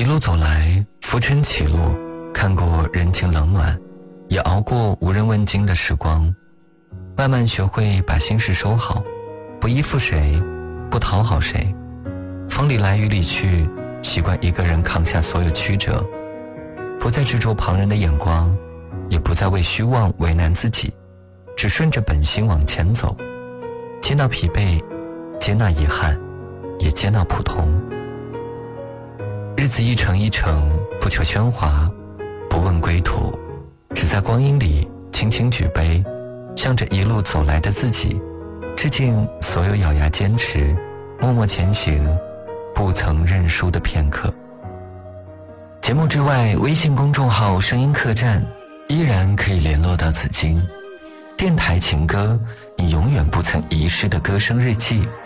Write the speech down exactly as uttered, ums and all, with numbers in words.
一路走来，浮沉起落，看过人情冷暖，也熬过无人问津的时光，慢慢学会把心事收好，不依附谁，不讨好谁，风里来雨里去，习惯一个人扛下所有曲折，不再执着旁人的眼光，也不再为虚妄为难自己，只顺着本心往前走，接纳疲惫，接纳遗憾，也接纳普通。日子一程一程，不求喧哗，不问归途，只在光阴里轻轻举杯，向着一路走来的自己致敬所有咬牙坚持默默前行不曾认输的片刻。节目之外，微信公众号声音客栈依然可以联络到紫金。电台情歌，你永远不曾遗失的歌声日记。